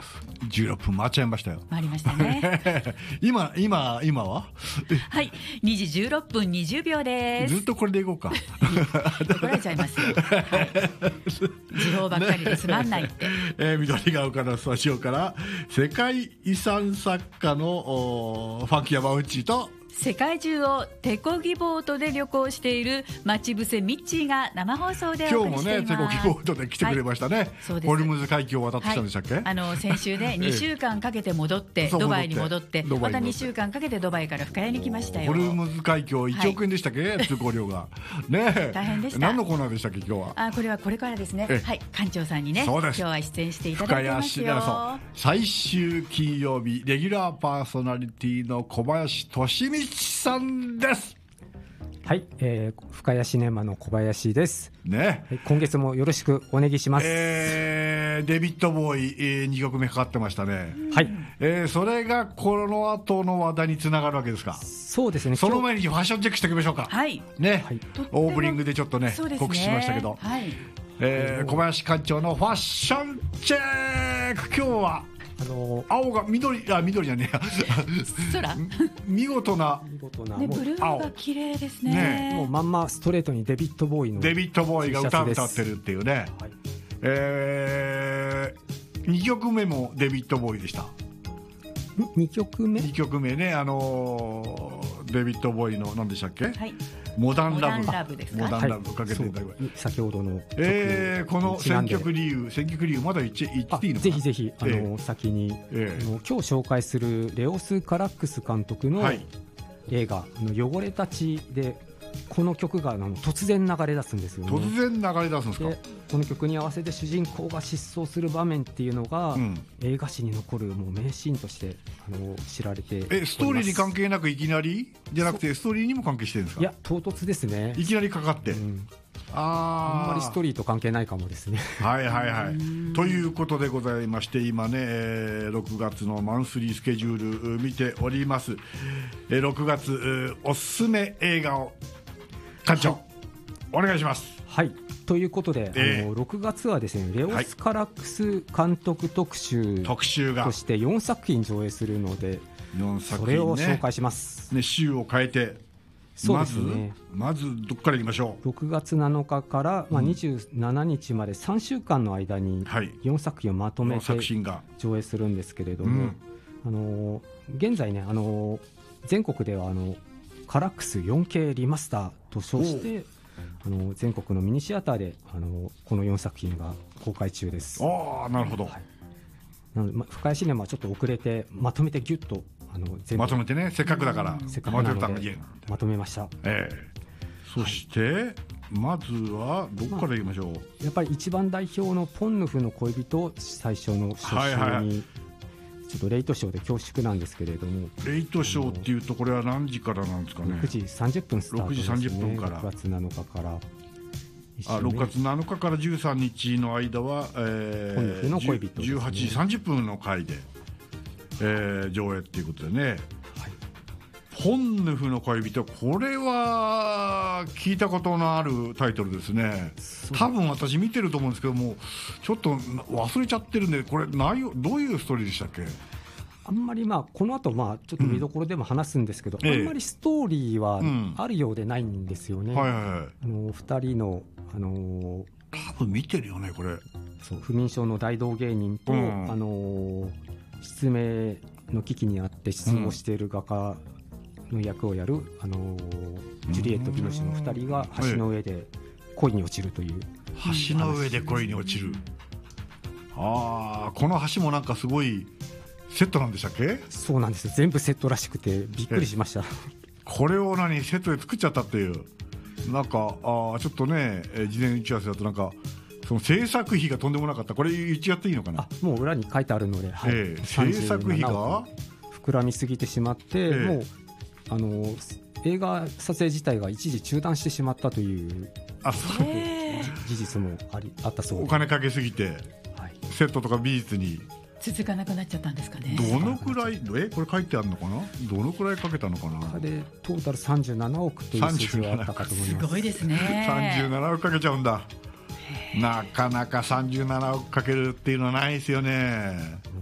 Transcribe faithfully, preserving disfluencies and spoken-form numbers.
ます。じゅうろっぷん回っちゃいましたよ。 回りましたね今今今ははい、にじじゅうろっぷんにじゅうびょうです。 ずっとこれでいこうか怒られちゃいますよ、はい、時報ばっかりでつまんないって、 えー、緑が丘のスタジオから世界遺産作家のファンキー山内と世界中を手漕ぎボートで旅行している待ち伏せミッチーが生放送でお送りしています。 今日もね手漕ぎボートで来てくれましたね、はい、ホルムズ海峡を渡ってきたんでしたっけ、はい、 あの先週ねにしゅうかんかけて戻って、ええ、ドバイに戻ってまたにしゅうかんかけてドバイから深谷に来ましたよ。 ホルムズ海峡いちおくえんでしたっけ、はい、通行料がね大変でした。 何のコーナーでしたっけ今日は。 あこれはこれからですね、はい、館長さんにね今日は出演していただいてますよ。 最終金曜日レギュラーパーソナリティの小林俊道さんです。 はい、えー、深谷シネマの小林ですね、 はい、今月もよろしくお願いします。 えー、デビッドボーイ、えー、にきょくめかかってましたね。 はい、 えー、それがこの後の話題につながるわけですか。 そうですね。 その前にファッションチェックしておきましょうか。 はいね、 はい、 オープニングでちょっと ね, ね告知しましたけど、 はい、 えー、小林館長のファッションチェック、今日はあのー、青が緑、あ緑じゃねえや空見事な見事な、 ね、ブルーが綺麗ですね。ねもうまんまストレートにデビッド・ボーイのデビッド・ボーイが歌を歌ってるっていうね、はい、えー、にきょくめもデビッド・ボーイでした。 にきょくめにきょくめね、あのー、デビッド・ボーイの何でしたっけ、はい、モダンラブ、 モダンラブですか。 モダンラブかけていただいて、 はい、先ほどの曲、 えー、この選曲理由選曲理由まだ言っていいのかな。 ぜひぜひあの、えー、先に、えー、あの今日紹介するレオス・カラックス監督の映画、はい、あの汚れたちでこの曲があの突然流れ出すんですよね。 突然流れ出すんですか。 でこの曲に合わせて主人公が失踪する場面っていうのが、うん、映画史に残るもう名シーンとしてあの知られております。 えストーリーに関係なくいきなりじゃなくてストーリーにも関係してるんですか。 いや唐突ですね。 いきなりかかって、うん、あ, あんまりストーリーと関係ないかもですねはいはいはいということでございまして、今ね、えー、ろくがつのマンスリースケジュール見ております。えー、ろくがつおすすめ映画を館長、はい、お願いします。 はい、ということで、 えー、 あのろくがつはですねレオス・カラックス監督特集としてよんさく品上映するので、 よんさく品、ね、 それを紹介します、 ね、週を変えて。 そうですね、 まず、まずどこからいきましょう。 ろくがつなのかから、まあ、にじゅうしちにちまでさんしゅうかんの間によんさく品をまとめて上映するんですけれども、うん、あの現在ねあの全国ではあのカラックス よんケー リマスターと称してあの全国のミニシアターであのこのよんさく品が公開中です。 ああなるほど、はい、 なので、ま、深谷シネマはちょっと遅れてまとめてギュッとあの全部まとめてね、せっかくだからせっかくなのでまとめました、 えー、そして、はい、まずはどこからいきましょう、まあ、やっぱり一番代表のポンヌフの恋人を最初の初週に、はいはいはい、ちょっとレイトショーで恐縮なんですけれども、 レイトショーっていうとこれは何時からなんですかね。 ろくじさんじゅっぷんスタートですね。 ろくじさんじゅっぷんからろくがつなのかからあろくがつなのかからじゅうさんにちの間は、えー、 ポンヌフの恋人ですね、 じゅうはちじさんじゅっぷんの回で、えー、上映っていうことでね、はい、ポンヌフの恋人、これは聞いたことのあるタイトルですね。多分私見てると思うんですけどもちょっと忘れちゃってるんで、これ内容どういうストーリーでしたっけ。 あんまりまあこの後まあちょっと見どころでも話すんですけど、うん、あんまりストーリーはあるようでないんですよね、うんはいはいはい、あのふたりの、あのー、 多分見てるよねこれ。 そう不眠症の大道芸人と、うん、あのー、失明の危機にあって失望している画家の役をやる、あのー、ジュリエット・ビノシュのふたりが橋の上で恋に落ちるという、 橋の上で恋に落ちる、ああこの橋もなんかすごいセットなんでしたっけ。 そうなんですよ、全部セットらしくてびっくりしました。 これを何セットで作っちゃったっていう、なんかあちょっとね事前打ち合わせだとなんかその制作費がとんでもなかった。これ言っちゃっていいのかな。 あもう裏に書いてあるので、はいえー、制作費が膨らみすぎてしまって、えー、もうあの映画撮影自体が一時中断してしまったというあそう事実もありあったそうで、 お金かけすぎて、はい、セットとか美術に続かなくなっちゃったんですかね。 どのくらいえこれ書いてあるのかな。どのくらいかけたのかな。 でトータルさんじゅうななおくという数字はあったかと思います。 すごいですね。 さんじゅうななおくかけちゃうんだ。なかなかさんじゅうななおくかけるっていうのはないですよね。